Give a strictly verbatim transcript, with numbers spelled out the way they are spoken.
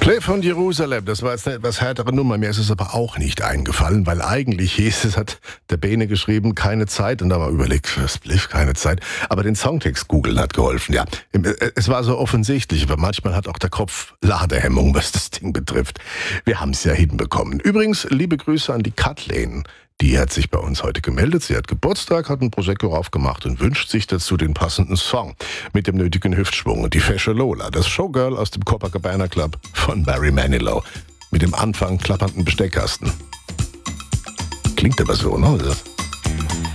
Play von Jerusalem, das war jetzt eine etwas härtere Nummer. Mir ist es aber auch nicht eingefallen, weil eigentlich hieß es, hat der Bene geschrieben, keine Zeit. Und da war überlegt, für Spliff, keine Zeit. Aber den Songtext googeln hat geholfen, ja. Es war so offensichtlich, aber manchmal hat auch der Kopf Ladehemmung, was das Ding betrifft. Wir haben es ja hinbekommen. Übrigens, liebe Grüße an die Kathleen. Die hat sich bei uns heute gemeldet. Sie hat Geburtstag, hat ein Prosecco aufgemacht und wünscht sich dazu den passenden Song mit dem nötigen Hüftschwung. Und die fesche Lola, das Showgirl aus dem Copacabana Club von Barry Manilow. Mit dem Anfang klappernden Besteckkasten. Klingt aber so, ne?